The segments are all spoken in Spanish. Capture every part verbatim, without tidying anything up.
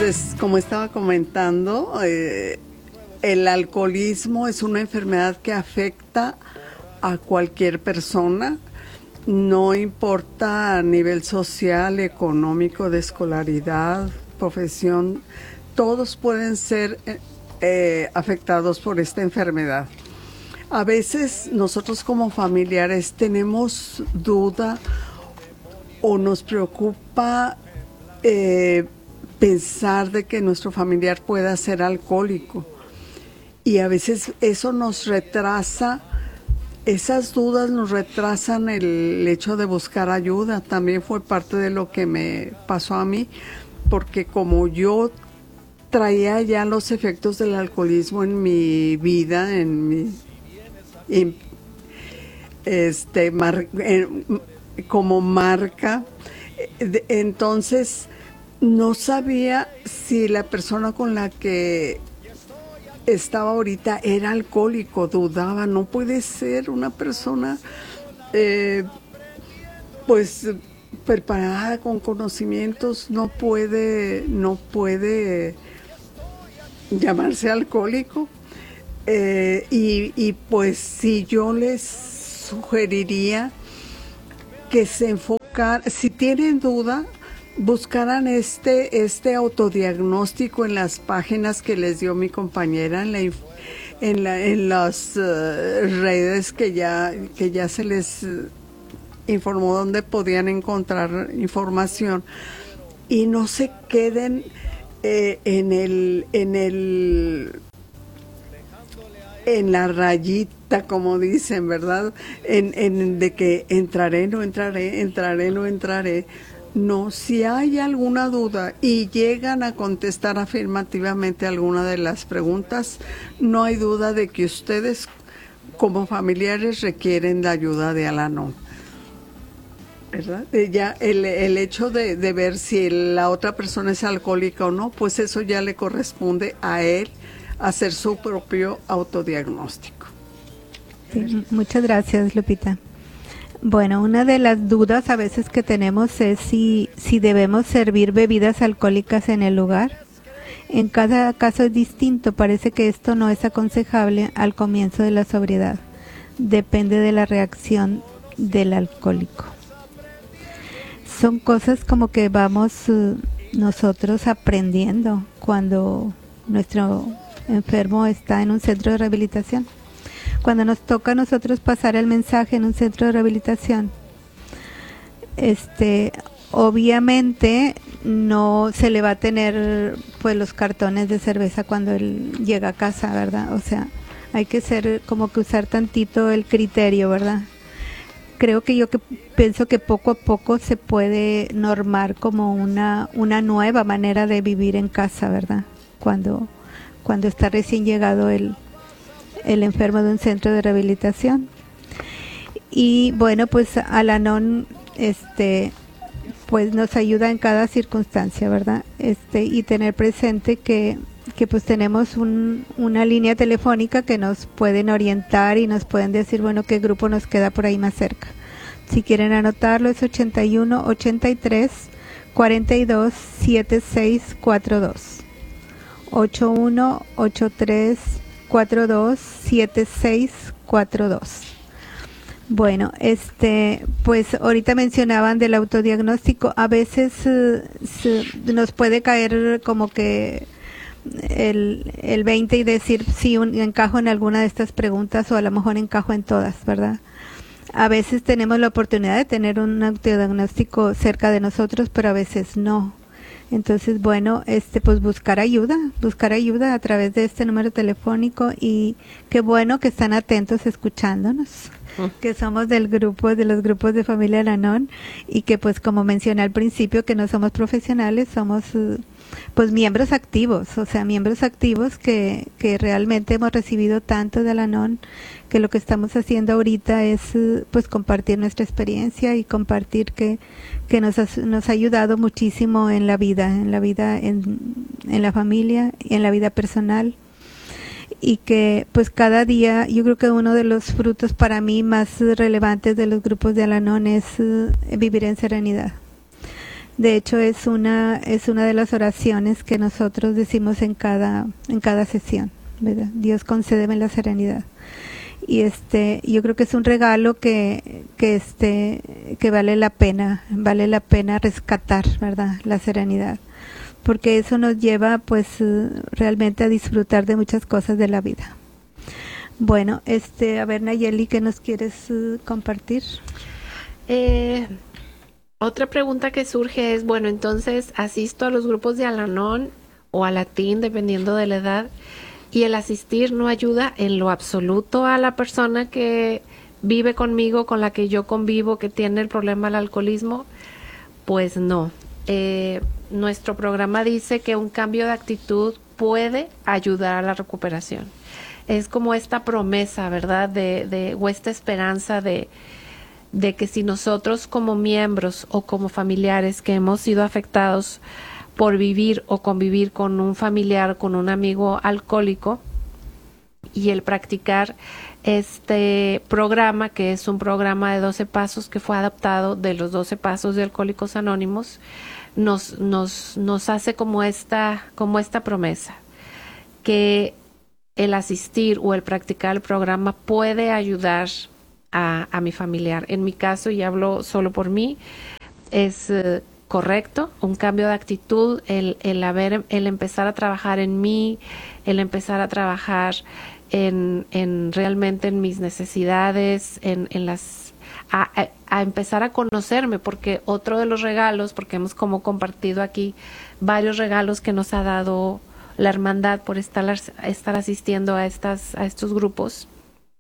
Pues como estaba comentando, eh, el alcoholismo es una enfermedad que afecta a cualquier persona, no importa a nivel social, económico, de escolaridad, profesión, todos pueden ser eh, afectados por esta enfermedad. A veces nosotros como familiares tenemos duda o nos preocupa eh, pensar de que nuestro familiar pueda ser alcohólico, y a veces eso nos retrasa, esas dudas nos retrasan el hecho de buscar ayuda. También fue parte de lo que me pasó a mí, porque como yo traía ya los efectos del alcoholismo en mi vida, en mi en, este mar, en, como marca, entonces no sabía si la persona con la que estaba ahorita era alcohólico, dudaba, no puede ser una persona eh, pues preparada, con conocimientos, no puede, no puede llamarse alcohólico. Eh, y, y pues si yo les sugeriría que se enfocaran, si tienen duda, buscaran este, este autodiagnóstico en las páginas que les dio mi compañera, en, la, en, la, en las uh, redes que ya, que ya se les uh, informó dónde podían encontrar información, y no se queden eh, en el, en el en la rayita, como dicen, ¿verdad? En, en de que entraré, no entraré, entraré, no entraré. No, si hay alguna duda y llegan a contestar afirmativamente alguna de las preguntas, no hay duda de que ustedes como familiares requieren la ayuda de Al-Anon, ¿verdad? Ya el, el hecho de, de ver si la otra persona es alcohólica o no, pues eso ya le corresponde a él hacer su propio autodiagnóstico. Sí, muchas gracias, Lupita. Bueno, una de las dudas a veces que tenemos es si, si debemos servir bebidas alcohólicas en el hogar. En cada caso es distinto, parece que esto no es aconsejable al comienzo de la sobriedad. Depende de la reacción del alcohólico. Son cosas como que vamos uh, nosotros aprendiendo cuando nuestro enfermo está en un centro de rehabilitación. Cuando nos toca a nosotros pasar el mensaje en un centro de rehabilitación, este, obviamente no se le va a tener pues los cartones de cerveza cuando él llega a casa, ¿verdad? O sea, hay que ser como que usar tantito el criterio, ¿verdad? Creo que yo que pienso que poco a poco se puede normar como una una nueva manera de vivir en casa, ¿verdad? Cuando cuando está recién llegado el el enfermo de un centro de rehabilitación. Y bueno, pues Al-Anon este pues nos ayuda en cada circunstancia, ¿verdad? Este y tener presente que que pues tenemos un, una línea telefónica que nos pueden orientar y nos pueden decir, bueno, qué grupo nos queda por ahí más cerca. Si quieren anotarlo, es ochenta y uno, ochenta y tres, cuarenta y dos, setenta y seis cuarenta y dos. ocho uno ocho tres cuatro dos siete seis cuatro dos. Bueno, este, pues ahorita mencionaban del autodiagnóstico. A veces uh, se, nos puede caer como que el, el veinte y decir sí, un, encajo en alguna de estas preguntas o a lo mejor encajo en todas, ¿verdad? A veces tenemos la oportunidad de tener un autodiagnóstico cerca de nosotros, pero a veces no. Entonces, bueno, este, pues buscar ayuda, buscar ayuda a través de este número telefónico, y qué bueno que están atentos escuchándonos, que somos del grupo, de los grupos de Familia Al-Anon, y que pues como mencioné al principio que no somos profesionales, somos pues miembros activos, o sea, miembros activos que, que realmente hemos recibido tanto de Al-Anon, que lo que estamos haciendo ahorita es pues compartir nuestra experiencia y compartir que, que nos ha, nos ha ayudado muchísimo en la vida, en la vida, en, en la familia, en la vida personal, y que pues cada día, yo creo que uno de los frutos para mí más relevantes de los grupos de Al-Anon es uh, vivir en serenidad. De hecho, es una es una de las oraciones que nosotros decimos en cada en cada sesión, ¿verdad? Dios, concédeme la serenidad. Y este, yo creo que es un regalo que que este que vale la pena, vale la pena rescatar, ¿verdad? La serenidad, porque eso nos lleva, pues, realmente a disfrutar de muchas cosas de la vida. Bueno, este, a ver, Nayeli, ¿qué nos quieres uh, compartir? Eh, otra pregunta que surge es, bueno, entonces asisto a los grupos de Al-Anon o a Latín, dependiendo de la edad, y el asistir no ayuda en lo absoluto a la persona que vive conmigo, con la que yo convivo, que tiene el problema del alcoholismo. Pues no. Eh, nuestro programa dice que un cambio de actitud puede ayudar a la recuperación. Es como esta promesa, ¿verdad? De, de, o esta esperanza de, de que si nosotros como miembros o como familiares que hemos sido afectados por vivir o convivir con un familiar, con un amigo alcohólico, y el practicar este programa, que es un programa de doce pasos que fue adaptado de los doce pasos de Alcohólicos Anónimos, nos, nos, nos hace como esta, como esta promesa, que el asistir o el practicar el programa puede ayudar a, a mi familiar. En mi caso, y hablo solo por mí, es uh, correcto, un cambio de actitud, el, el, haber, el empezar a trabajar en mí, el empezar a trabajar en, en realmente en mis necesidades, en, en las a, a, a empezar a conocerme, porque otro de los regalos, porque hemos como compartido aquí varios regalos que nos ha dado la hermandad por estar, estar asistiendo a, estas, a estos grupos,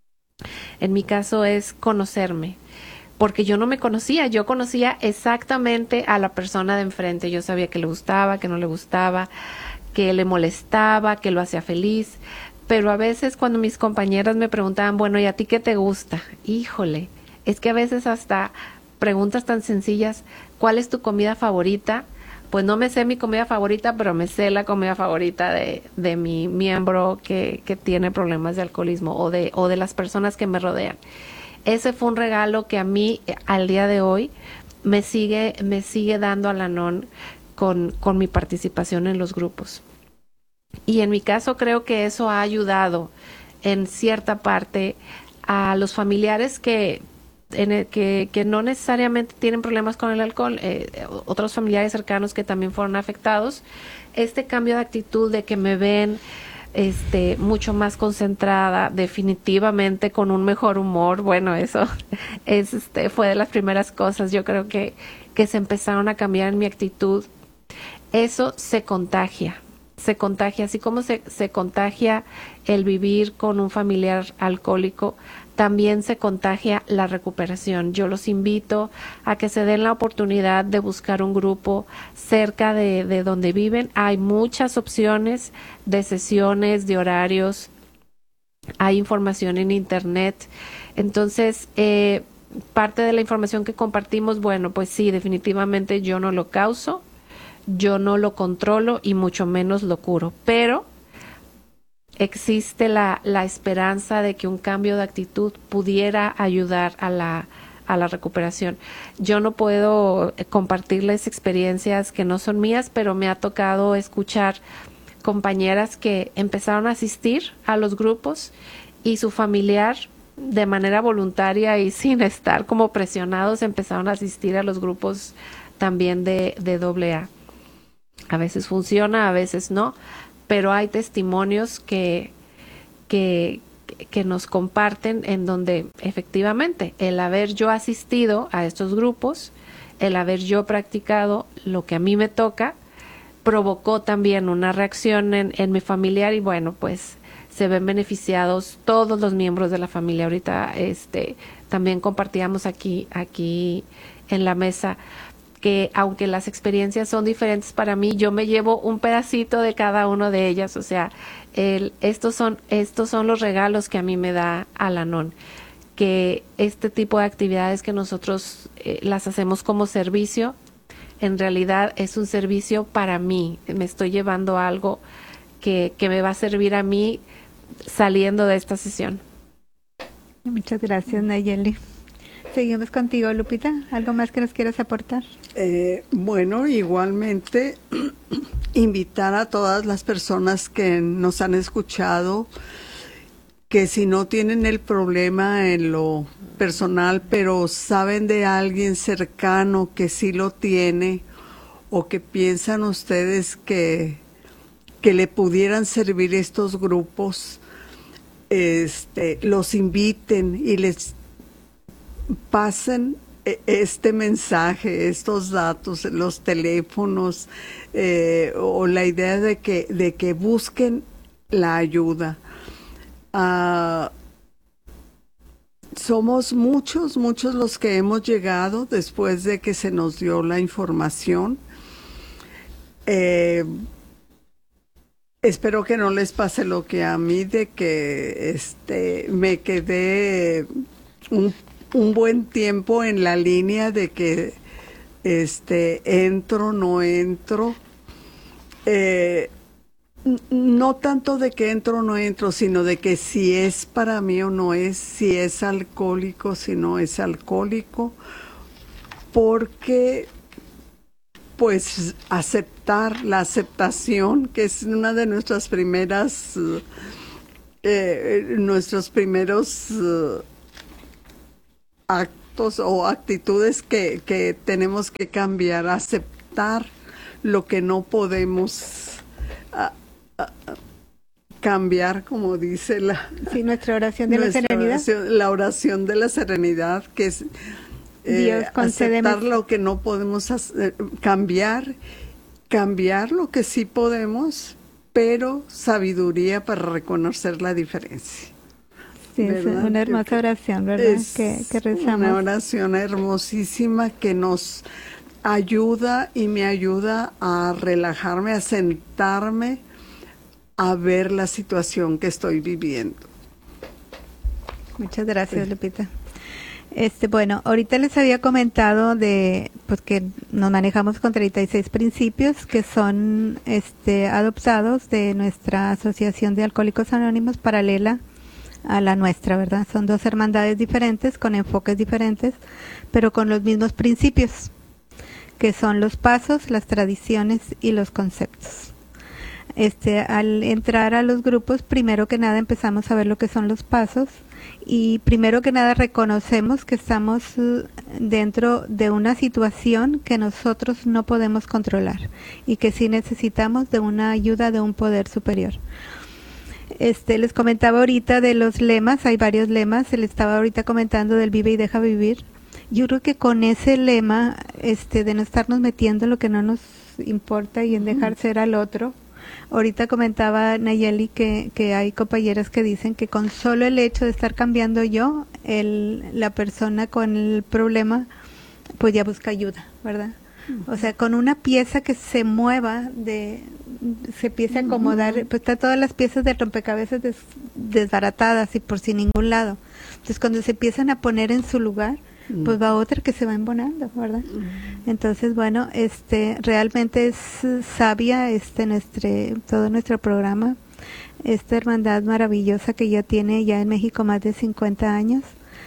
en mi caso es conocerme, porque yo no me conocía, yo conocía exactamente a la persona de enfrente, yo sabía que le gustaba, que no le gustaba, que le molestaba, que lo hacía feliz, pero a veces cuando mis compañeras me preguntaban, bueno, ¿y a ti qué te gusta? Híjole, es que a veces hasta preguntas tan sencillas, ¿cuál es tu comida favorita? Pues no me sé mi comida favorita, pero me sé la comida favorita de, de mi miembro que, que tiene problemas de alcoholismo o de, o de las personas que me rodean. Ese fue un regalo que a mí, al día de hoy, me sigue, me sigue dando Al-Anon con, con mi participación en los grupos. Y en mi caso creo que eso ha ayudado en cierta parte a los familiares que, en el, que, que no necesariamente tienen problemas con el alcohol, eh, otros familiares cercanos que también fueron afectados. Este cambio de actitud de que me ven este mucho más concentrada, definitivamente con un mejor humor, bueno, eso es este fue de las primeras cosas, yo creo que, que se empezaron a cambiar en mi actitud. Eso se contagia, se contagia, así como se, se contagia el vivir con un familiar alcohólico, también se contagia la recuperación. Yo los invito a que se den la oportunidad de buscar un grupo cerca de, de donde viven. Hay muchas opciones de sesiones, de horarios, hay información en internet. Entonces, eh, parte de la información que compartimos, bueno, pues sí, definitivamente yo no lo causo, yo no lo controlo y mucho menos lo curo, pero existe la, la esperanza de que un cambio de actitud pudiera ayudar a la, a la recuperación. Yo no puedo compartirles experiencias que no son mías, pero me ha tocado escuchar compañeras que empezaron a asistir a los grupos y su familiar, de manera voluntaria y sin estar como presionados, empezaron a asistir a los grupos también de, de doble A. A veces funciona, a veces no, pero hay testimonios que, que, que nos comparten en donde efectivamente el haber yo asistido a estos grupos, el haber yo practicado lo que a mí me toca, provocó también una reacción en, en mi familiar y bueno, pues se ven beneficiados todos los miembros de la familia. Ahorita este también compartíamos aquí, aquí en la mesa que aunque las experiencias son diferentes para mí, yo me llevo un pedacito de cada una de ellas, o sea, el, estos son estos son los regalos que a mí me da Al-Anon, que este tipo de actividades que nosotros eh, las hacemos como servicio, en realidad es un servicio para mí, me estoy llevando algo que, que me va a servir a mí saliendo de esta sesión. Muchas gracias, Nayeli. Seguimos contigo, Lupita. ¿Algo más que nos quieras aportar? Eh, bueno, igualmente invitar a todas las personas que nos han escuchado que si no tienen el problema en lo personal, pero saben de alguien cercano que sí lo tiene o que piensan ustedes que, que le pudieran servir estos grupos, este, los inviten y les pasen este mensaje, estos datos, los teléfonos, eh, o la idea de que, de que busquen la ayuda. Uh, somos muchos, muchos los que hemos llegado después de que se nos dio la información. Eh, espero que no les pase lo que a mí, de que este, me quedé un un buen tiempo en la línea de que este entro, no entro. Eh, no tanto de que entro o no entro, sino de que si es para mí o no es, si es alcohólico, si no es alcohólico, porque pues aceptar, la aceptación, que es una de nuestras primeras, eh, nuestros primeros uh, actos o actitudes que, que tenemos que cambiar, aceptar lo que no podemos uh, uh, cambiar, como dice la... Sí, nuestra oración de la serenidad. Oración, la oración de la serenidad, que es eh, Dios, aceptar lo que no podemos hacer, cambiar, cambiar lo que sí podemos, pero sabiduría para reconocer la diferencia. Sí, es una hermosa oración, ¿verdad? Es que, que rezamos. Una oración hermosísima que nos ayuda y me ayuda a relajarme, a sentarme, a ver la situación que estoy viviendo. Muchas gracias, sí. Lupita. Este, bueno, ahorita les había comentado de, pues que nos manejamos con treinta y seis principios que son, este, adoptados de nuestra Asociación de Alcohólicos Anónimos, paralela a la nuestra, ¿verdad? Son dos hermandades diferentes, con enfoques diferentes, pero con los mismos principios, que son los pasos, las tradiciones y los conceptos. Este, al entrar a los grupos, primero que nada empezamos a ver lo que son los pasos, y primero que nada reconocemos que estamos dentro de una situación que nosotros no podemos controlar y que sí necesitamos de una ayuda de un poder superior. Este, les comentaba ahorita de los lemas, hay varios lemas, se les estaba ahorita comentando del vive y deja vivir. Yo creo que con ese lema, este, de no estarnos metiendo en lo que no nos importa y en dejar ser al otro. Ahorita comentaba Nayeli que, que hay compañeras que dicen que con solo el hecho de estar cambiando yo, el, la persona con el problema, pues ya busca ayuda, ¿verdad? O sea, con una pieza que se mueva, de se empieza a acomodar, pues está todas las piezas de rompecabezas des, desbaratadas y por sin ningún lado. Entonces, cuando se empiezan a poner en su lugar, pues va otra que se va embonando, ¿verdad? Entonces, bueno, este, realmente es sabia este nuestro, todo nuestro programa, esta hermandad maravillosa que ya tiene ya en México más de cincuenta años,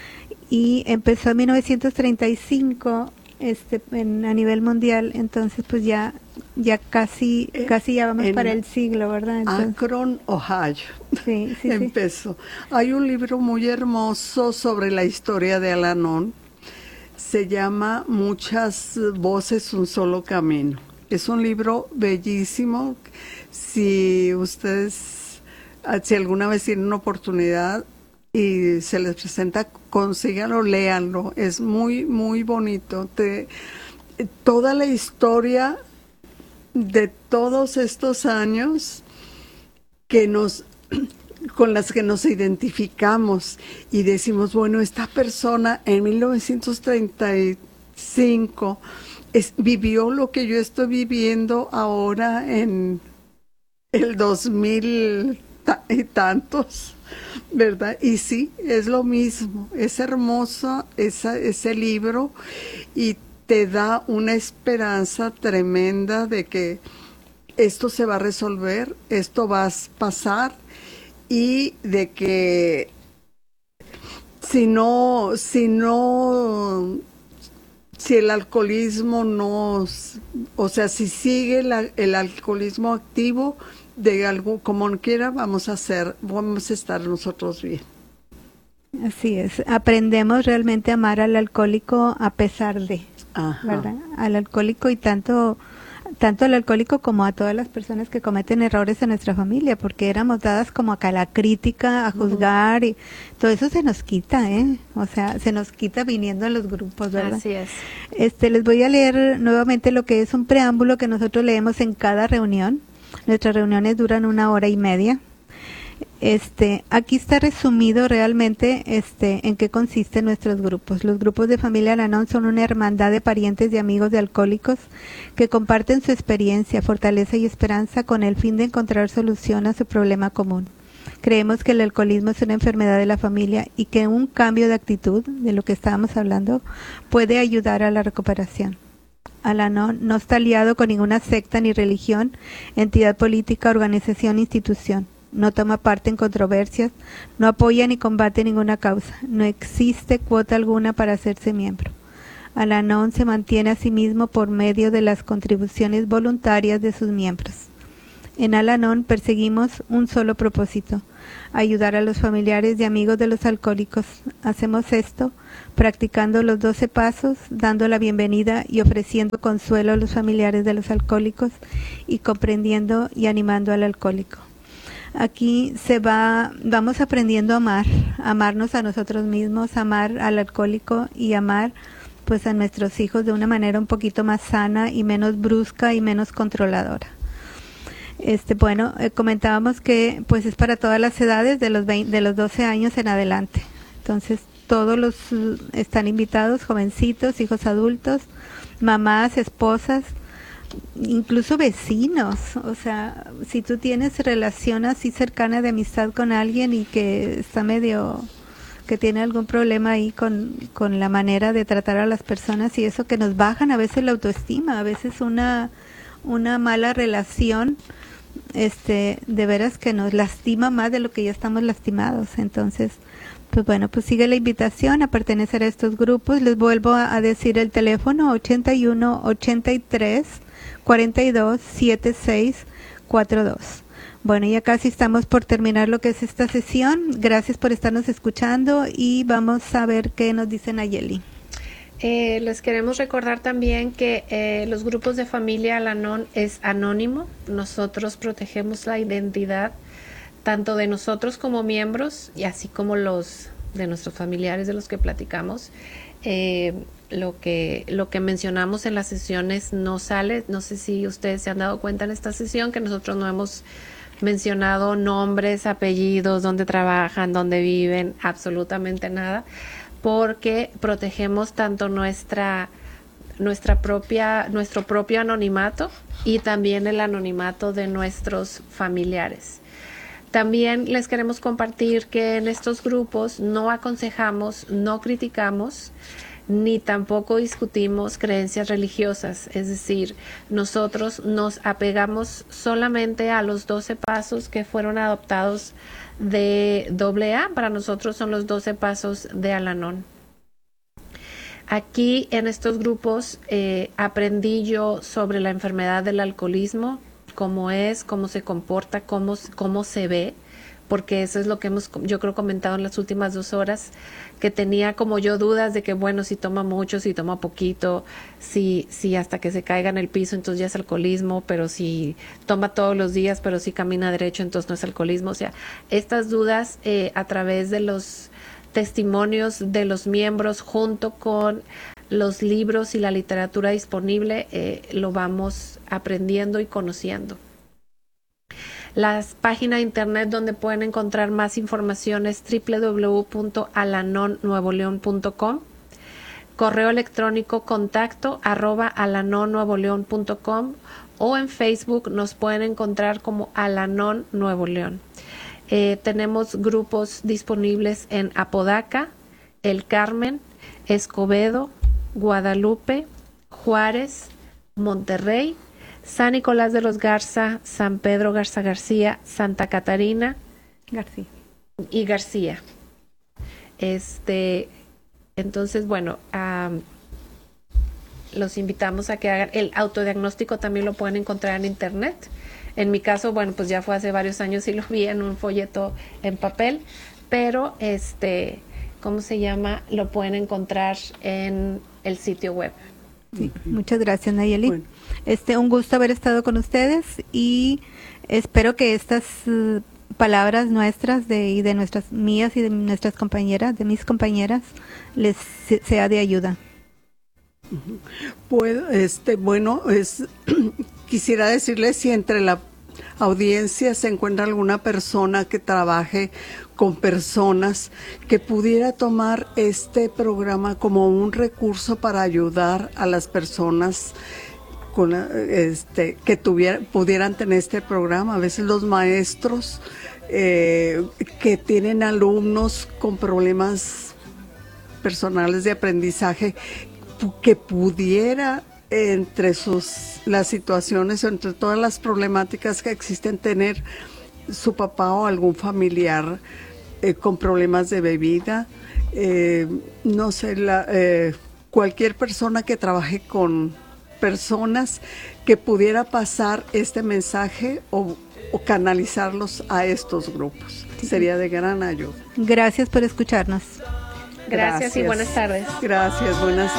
y empezó en mil novecientos treinta y cinco este en, a nivel mundial, entonces pues ya ya casi eh, casi ya vamos para el siglo, ¿verdad? Entonces, Akron, Ohio. Sí, sí, empezó. Sí. Hay un libro muy hermoso sobre la historia de Al-Anon. Se llama Muchas voces, un solo camino. Es un libro bellísimo. Si ustedes, si alguna vez tienen una oportunidad y se les presenta, consíganlo, léanlo. Es muy, muy bonito. Te, toda la historia de todos estos años que nos, con las que nos identificamos y decimos, bueno, esta persona en mil novecientos treinta y cinco es, vivió lo que yo estoy viviendo ahora en el dos mil y tantos, ¿verdad? Y sí, es lo mismo, es hermoso esa, ese libro y te da una esperanza tremenda de que esto se va a resolver, esto va a pasar y de que si no, si no, si el alcoholismo no, o sea, si sigue la, el alcoholismo activo, de algo, como quiera, vamos a hacer, vamos a estar nosotros bien. Así es, aprendemos realmente a amar al alcohólico a pesar de, Ajá. ¿verdad? Al alcohólico y tanto, tanto al alcohólico como a todas las personas que cometen errores en nuestra familia, porque éramos dadas como acá a la crítica, a juzgar, uh-huh. y todo eso se nos quita, ¿eh? O sea, se nos quita viniendo a los grupos, ¿verdad? Así es. Este, les voy a leer nuevamente lo que es un preámbulo que nosotros leemos en cada reunión. Nuestras reuniones duran una hora y media. Este, aquí está resumido realmente este, en qué consisten nuestros grupos. Los grupos de familia Al-Anon son una hermandad de parientes y amigos de alcohólicos que comparten su experiencia, fortaleza y esperanza con el fin de encontrar solución a su problema común. Creemos que el alcoholismo es una enfermedad de la familia y que un cambio de actitud, de lo que estábamos hablando, puede ayudar a la recuperación. Al-Anon no está aliado con ninguna secta ni religión, entidad política, organización, institución. No toma parte en controversias, no apoya ni combate ninguna causa. No existe cuota alguna para hacerse miembro. Al-Anon se mantiene a sí mismo por medio de las contribuciones voluntarias de sus miembros. En Al-Anon perseguimos un solo propósito: ayudar a los familiares y amigos de los alcohólicos. Hacemos esto practicando los doce pasos, dando la bienvenida y ofreciendo consuelo a los familiares de los alcohólicos y comprendiendo y animando al alcohólico. Aquí se va, vamos aprendiendo a amar, a amarnos a nosotros mismos, a amar al alcohólico y amar pues a nuestros hijos de una manera un poquito más sana y menos brusca y menos controladora. Este, bueno, eh, comentábamos que pues es para todas las edades, de los veinte, de los doce años en adelante. Entonces, todos los uh, están invitados, jovencitos, hijos adultos, mamás, esposas, incluso vecinos. O sea, si tú tienes relación así cercana de amistad con alguien y que está medio, que tiene algún problema ahí con, con la manera de tratar a las personas y eso, que nos bajan a veces la autoestima, a veces una, una mala relación, este, de veras que nos lastima más de lo que ya estamos lastimados. Entonces, pues bueno, pues sigue la invitación a pertenecer a estos grupos. Les vuelvo a, a decir el teléfono: ochenta y uno, ochenta y tres, cuarenta y dos, setenta y seis cuarenta y dos. Bueno, ya casi estamos por terminar lo que es esta sesión. Gracias por estarnos escuchando y vamos a ver qué nos dice Nayeli. Eh, les queremos recordar también que eh, los grupos de familia Al-Anon es anónimo. Nosotros protegemos la identidad tanto de nosotros como miembros y así como los de nuestros familiares de los que platicamos. Eh, lo que lo que mencionamos en las sesiones no sale. No sé si ustedes se han dado cuenta en esta sesión que nosotros no hemos mencionado nombres, apellidos, dónde trabajan, dónde viven, absolutamente nada, porque protegemos tanto nuestra nuestra propia nuestro propio anonimato y también el anonimato de nuestros familiares. También les queremos compartir que en estos grupos no aconsejamos, no criticamos, ni tampoco discutimos creencias religiosas. Es decir, nosotros nos apegamos solamente a los doce pasos que fueron adoptados de doble A. Para nosotros son los doce pasos de Al-Anon. Aquí en estos grupos eh, aprendí yo sobre la enfermedad del alcoholismo, cómo es, cómo se comporta, cómo, cómo se ve, porque eso es lo que hemos, yo creo, comentado en las últimas dos horas, que tenía como yo dudas de que, bueno, si toma mucho, si toma poquito, si, si hasta que se caiga en el piso, entonces ya es alcoholismo, pero si toma todos los días, pero si camina derecho, entonces no es alcoholismo. O sea, estas dudas eh, a través de los testimonios de los miembros junto con los libros y la literatura disponible, eh, lo vamos aprendiendo y conociendo. La página de internet donde pueden encontrar más información es doble u doble u doble u punto alanon nuevo león punto com, correo electrónico contacto arroba alanon nuevo león punto com, o en Facebook nos pueden encontrar como Al-Anon Nuevo León. Eh, tenemos grupos disponibles en Apodaca, El Carmen, Escobedo, Guadalupe, Juárez, Monterrey, San Nicolás de los Garza, San Pedro Garza García, Santa Catarina García y García. Este, entonces, bueno, um, los invitamos a que hagan el autodiagnóstico, también lo pueden encontrar en internet. En mi caso, bueno, pues ya fue hace varios años y lo vi en un folleto en papel, pero este, ¿cómo se llama? Lo pueden encontrar en el sitio web. Sí, muchas gracias, Nayeli. Bueno. Este, un gusto haber estado con ustedes y espero que estas uh, palabras nuestras de, y de nuestras mías y de nuestras compañeras, de mis compañeras, les sea de ayuda. Pues, este, bueno, es, quisiera decirles si entre la audiencia se encuentra alguna persona que trabaje con personas que pudiera tomar este programa como un recurso para ayudar a las personas con este que tuviera, pudieran tener este programa. A veces los maestros eh, que tienen alumnos con problemas personales de aprendizaje, que pudiera entre sus las situaciones, entre todas las problemáticas que existen, tener su papá o algún familiar eh, con problemas de bebida, eh, no sé, la, eh, cualquier persona que trabaje con personas que pudiera pasar este mensaje o, o canalizarlos a estos grupos. Sí. Sería de gran ayuda. Gracias por escucharnos. Gracias, Gracias y buenas tardes. Gracias, buenas